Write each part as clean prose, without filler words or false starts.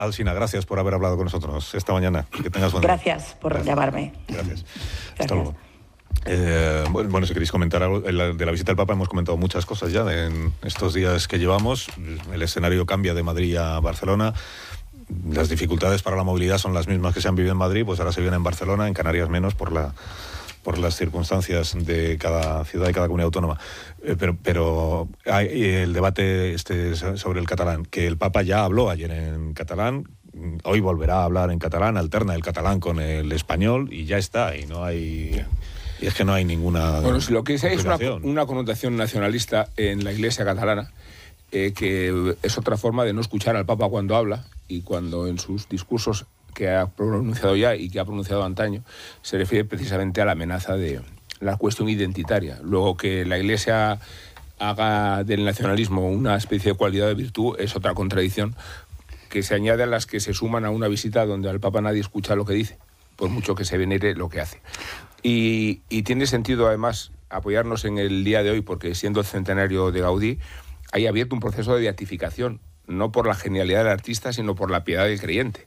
Alsina, gracias por haber hablado con nosotros esta mañana. Que tengas buen día. Gracias por llamarme. Gracias. Hasta luego. Bueno, si queréis comentar algo de la visita del Papa, hemos comentado muchas cosas ya en estos días que llevamos. El escenario cambia de Madrid a Barcelona. Las dificultades para la movilidad son las mismas que se han vivido en Madrid, pues ahora se viven en Barcelona, en Canarias menos por las circunstancias de cada ciudad y cada comunidad autónoma. Pero hay el debate sobre el catalán, que el Papa ya habló ayer en catalán, hoy volverá a hablar en catalán, alterna el catalán con el español y ya está, y no hay... Y es que no hay ninguna... Bueno, si lo que es una connotación nacionalista en la Iglesia catalana, que es otra forma de no escuchar al Papa cuando habla, y cuando en sus discursos que ha pronunciado ya y que ha pronunciado antaño, se refiere precisamente a la amenaza de la cuestión identitaria. Luego, que la Iglesia haga del nacionalismo una especie de cualidad de virtud es otra contradicción que se añade a las que se suman a una visita donde al Papa nadie escucha lo que dice, por mucho que se venere lo que hace. Y tiene sentido, además, apoyarnos en el día de hoy, porque siendo el centenario de Gaudí, hay abierto un proceso de beatificación, no por la genialidad del artista, sino por la piedad del creyente.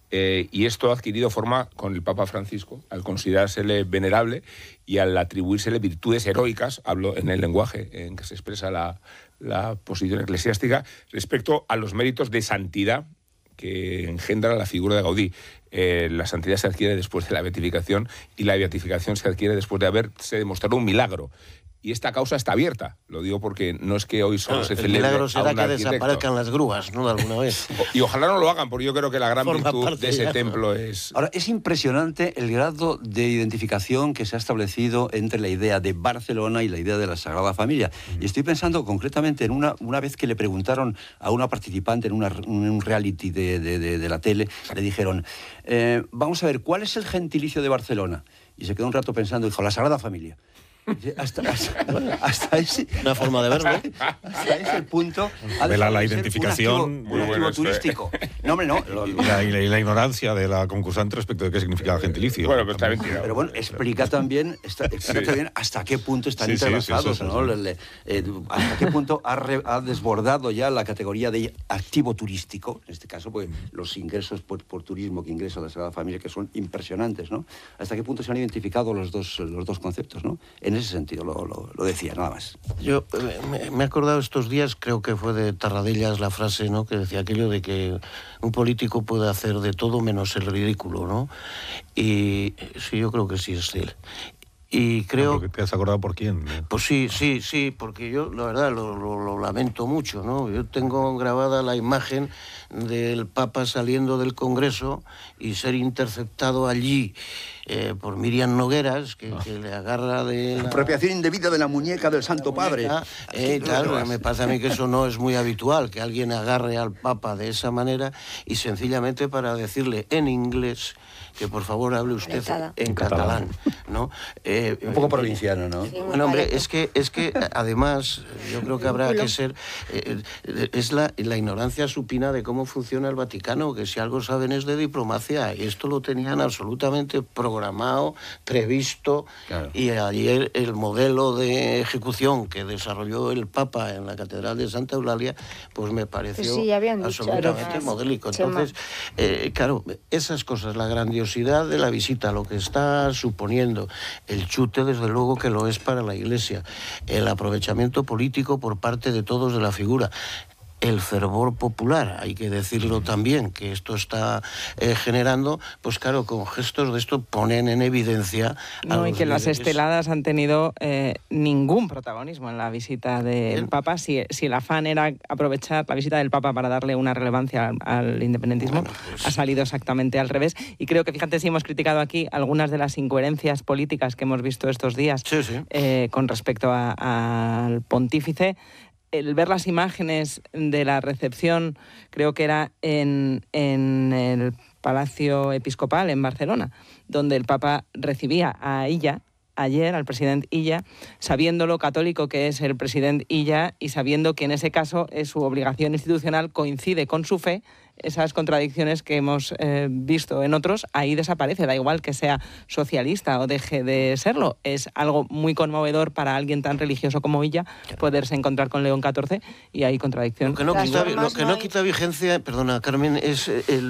Y esto ha adquirido forma con el Papa Francisco, al considerársele venerable y al atribuírsele virtudes heroicas, hablo en el lenguaje en que se expresa la posición eclesiástica, respecto a los méritos de santidad que engendra la figura de Gaudí. La santidad se adquiere después de la beatificación y la beatificación se adquiere después de haberse demostrado un milagro. Y esta causa está abierta. Lo digo porque no es que hoy solo se celebre. El milagro será que desaparezcan las grúas, ¿no? De alguna vez. Y ojalá no lo hagan, porque yo creo que la gran virtud de ese templo es... Ahora, es impresionante el grado de identificación que se ha establecido entre la idea de Barcelona y la idea de la Sagrada Familia. Y estoy pensando concretamente en una vez que le preguntaron a una participante en un reality de la tele, le dijeron, vamos a ver, ¿cuál es el gentilicio de Barcelona? Y se quedó un rato pensando, dijo, la Sagrada Familia. Hasta ese, una forma de verlo. Hasta ese punto de la identificación un activo turístico. No, hombre, no. Y la ignorancia de la concursante respecto de qué significa el gentilicio. Bueno, pero está mentira. Pero bueno, explica también hasta qué punto están entrelazados, ¿no? Hasta qué punto ha desbordado ya la categoría de activo turístico, en este caso, pues los ingresos por turismo que ingresa la Sagrada Familia, que son impresionantes, ¿no? Hasta qué punto se han identificado los dos conceptos, ¿no? En ese sentido lo decía, nada más. Yo me he acordado estos días, creo que fue de Tarradellas la frase, ¿no?, que decía aquello de que un político puede hacer de todo menos el ridículo, ¿no? Y sí, yo creo que sí es él. Y creo... ¿Te has acordado por quién? Pues sí, porque yo, la verdad, lo lamento mucho, ¿no? Yo tengo grabada la imagen del Papa saliendo del Congreso y ser interceptado allí por Miriam Nogueras, que le agarra de... La apropiación indebida de la muñeca del Santo Padre. Claro, me parece a mí que eso no es muy habitual, que alguien agarre al Papa de esa manera y sencillamente para decirle en inglés que por favor hable usted en catalán, ¿no? Un poco provinciano, ¿no? Sí, bueno, hombre, es que además yo creo que habrá que ser... es la ignorancia supina de cómo funciona el Vaticano, que si algo saben es de diplomacia, y esto lo tenían absolutamente programado, previsto, claro. Y ayer el modelo de ejecución que desarrolló el Papa en la Catedral de Santa Eulalia, pues me pareció absolutamente modélico. Entonces, claro, esas cosas, la grandiosidad de la visita, lo que está suponiendo, el chute desde luego que lo es para la Iglesia, el aprovechamiento político por parte de todos de la figura, el fervor popular, hay que decirlo también, que esto está generando, pues claro, con gestos de esto ponen en evidencia... No, y que las esteladas han tenido ningún protagonismo en la visita del Papa. Si el afán era aprovechar la visita del Papa para darle una relevancia al independentismo, bueno, pues... ha salido exactamente al revés. Y creo que, fíjate, si hemos criticado aquí algunas de las incoherencias políticas que hemos visto estos días con respecto al pontífice, el ver las imágenes de la recepción, creo que era en el Palacio Episcopal en Barcelona, donde el Papa recibía a Illa, ayer al presidente Illa, sabiendo lo católico que es el presidente Illa y sabiendo que en ese caso su obligación institucional coincide con su fe esas contradicciones que hemos visto en otros, ahí desaparece. Da igual que sea socialista o deje de serlo. Es algo muy conmovedor para alguien tan religioso como ella poderse encontrar con León XIV, y hay contradicción. Lo que no quita vigencia, perdona, Carmen, es el